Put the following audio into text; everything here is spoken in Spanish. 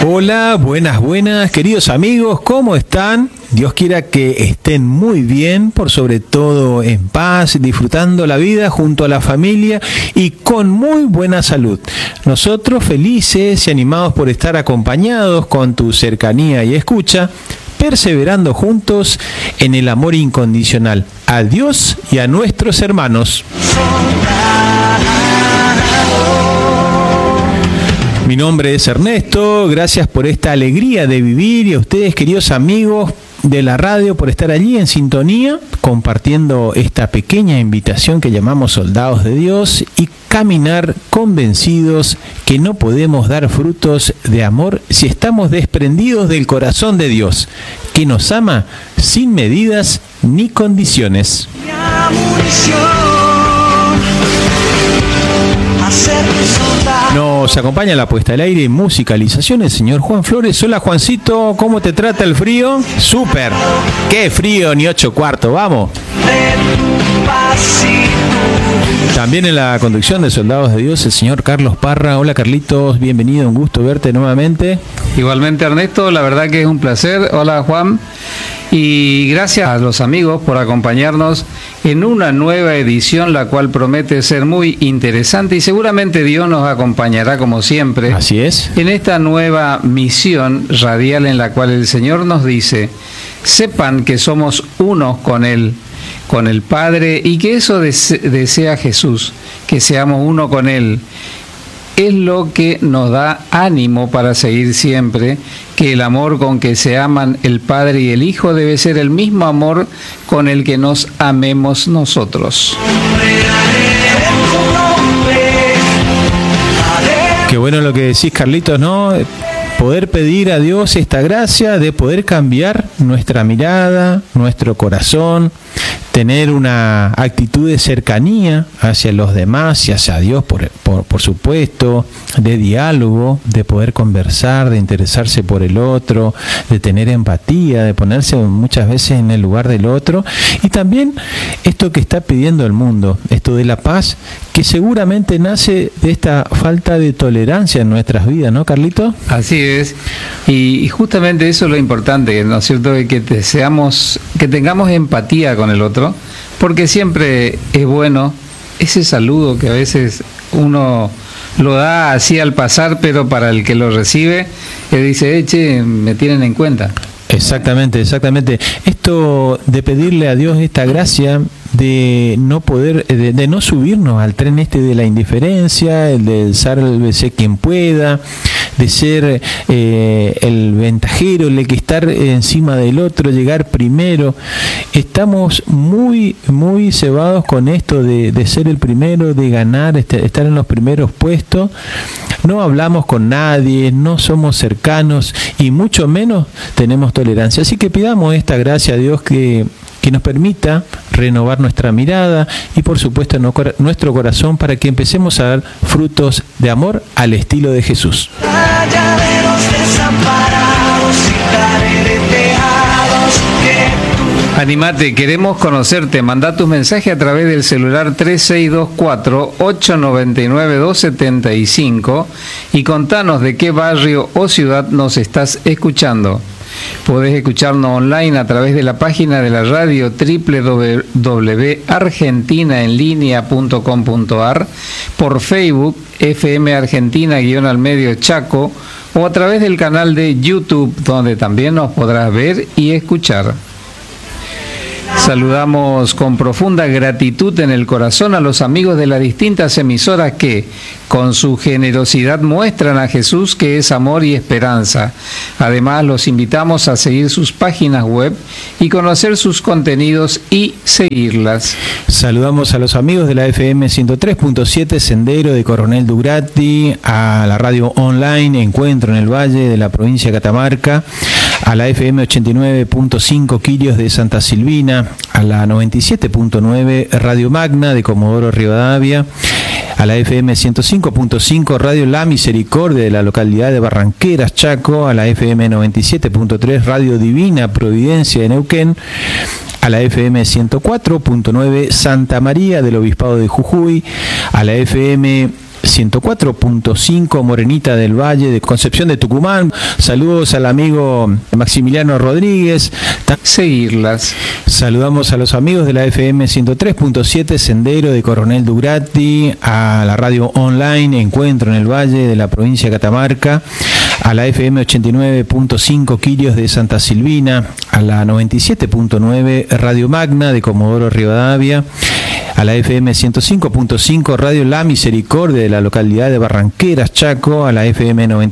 Hola, buenas, queridos amigos, ¿cómo están? Dios quiera que estén muy bien, por sobre todo en paz, disfrutando la vida junto a la familia y con muy buena salud. Nosotros felices y animados por estar acompañados con tu cercanía y escucha, perseverando juntos en el amor incondicional a Dios y a nuestros hermanos. Mi nombre es Ernesto, gracias por esta alegría de vivir y a ustedes, queridos amigos de la radio, por estar allí en sintonía, compartiendo esta pequeña invitación que llamamos Soldados de Dios y caminar convencidos que no podemos dar frutos de amor si estamos desprendidos del corazón de Dios, que nos ama sin medidas ni condiciones. Nos acompaña la puesta al aire y musicalización el señor Juan Flores. Hola Juancito, ¿cómo te trata el frío? ¡Súper! ¡Qué frío! Ni 8:15, vamos. También en la conducción de Soldados de Dios el señor Carlos Parra. Hola Carlitos, bienvenido, un gusto verte nuevamente. Igualmente Ernesto, la verdad que es un placer. Hola Juan. Y gracias a los amigos por acompañarnos en una nueva edición, la cual promete ser muy interesante y seguramente Dios nos acompañará como siempre. Así es. En esta nueva misión radial en la cual el Señor nos dice, sepan que somos unos con Él, con el Padre, y que eso desea Jesús, que seamos uno con Él. Es lo que nos da ánimo para seguir siempre, que el amor con que se aman el Padre y el Hijo debe ser el mismo amor con el que nos amemos nosotros. Qué bueno lo que decís, Carlitos, ¿no? Poder pedir a Dios esta gracia de poder cambiar nuestra mirada, nuestro corazón, tener una actitud de cercanía hacia los demás y hacia Dios, por supuesto, de diálogo, de poder conversar, de interesarse por el otro, de tener empatía, de ponerse muchas veces en el lugar del otro. Y también esto que está pidiendo el mundo, esto de la paz, que seguramente nace de esta falta de tolerancia en nuestras vidas, ¿no, Carlito? Así es, y justamente eso es lo importante, ¿no es cierto? Que tengamos empatía con el otro, porque siempre es bueno ese saludo que a veces uno lo da así al pasar, pero para el que lo recibe, que dice, che, me tienen en cuenta. Exactamente. Esto de pedirle a Dios esta gracia de no poder, de no subirnos al tren de la indiferencia, el de sálvese quien pueda, de ser el ventajero, el que estar encima del otro, llegar primero. Estamos muy cebados con esto de ser el primero, de ganar, estar en los primeros puestos. No hablamos con nadie, no somos cercanos y mucho menos tenemos tolerancia. Así que pidamos esta gracia a Dios que nos permita renovar nuestra mirada y por supuesto nuestro corazón para que empecemos a dar frutos de amor al estilo de Jesús. Animate, queremos conocerte. Manda tus mensajes a través del celular 3624-899-275 y contanos de qué barrio o ciudad nos estás escuchando. Podés escucharnos online a través de la página de la radio www.argentinaenlinea.com.ar, por Facebook FM Argentina-al-medio Chaco, o a través del canal de YouTube, donde también nos podrás ver y escuchar. Saludamos con profunda gratitud en el corazón a los amigos de las distintas emisoras que, con su generosidad, muestran a Jesús que es amor y esperanza. Además, los invitamos a seguir sus páginas web y conocer sus contenidos y seguirlas. Saludamos a los amigos de la FM 103.7 Sendero de Coronel Dugrati, a la radio online Encuentro en el Valle de la provincia de Catamarca, a la FM 89.5 Quirios de Santa Silvina, a la 97.9 Radio Magna de Comodoro Rivadavia, a la FM 105.5 Radio La Misericordia de la localidad de Barranqueras, Chaco, a la FM 97.3 Radio Divina Providencia de Neuquén, a la FM 104.9 Santa María del Obispado de Jujuy, a la FM 104.5 Morenita del Valle de Concepción de Tucumán. Saludos al amigo Maximiliano Rodríguez. Seguirlas. Saludamos a los amigos de la FM 103.7 Sendero de Coronel Dugrati, a la radio online Encuentro en el Valle de la provincia de Catamarca, a la FM 89.5 Quirios de Santa Silvina, a la 97.9 Radio Magna de Comodoro Rivadavia, a la FM 105.5 Radio La Misericordia de la localidad de Barranqueras, Chaco, a la FM 90